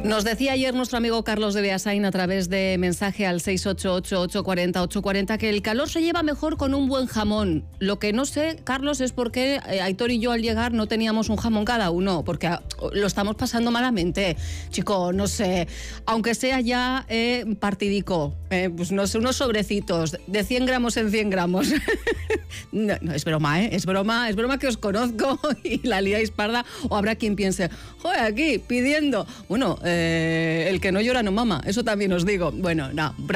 Nos decía ayer nuestro amigo Carlos de Beasain a través de mensaje al 688-840-840 que el calor se lleva mejor con un buen jamón. Lo que no sé, Carlos, es por qué Aitor y yo al llegar no teníamos un jamón cada uno, porque lo estamos pasando malamente. Chico, no sé, aunque sea ya partidico, pues no sé, unos sobrecitos de 100 gramos en 100 gramos. No, es broma, es broma que os conozco y la liáis parda, o habrá quien piense, joder, aquí pidiendo. Bueno, el que no llora no mama, eso también os digo. Bueno, no.